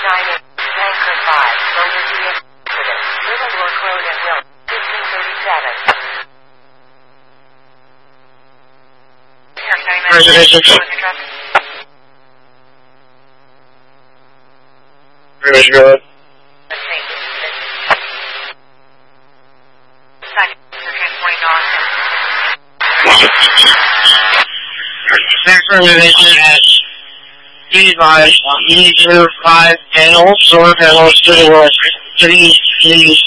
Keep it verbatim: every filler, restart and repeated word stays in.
nine eight, Tanker five, over D S incident, Little York Road and Will, fifteen thirty-seven. Reservation. Bridge Road. Next reservation at D five, E two five, and also panels to the west, three, three.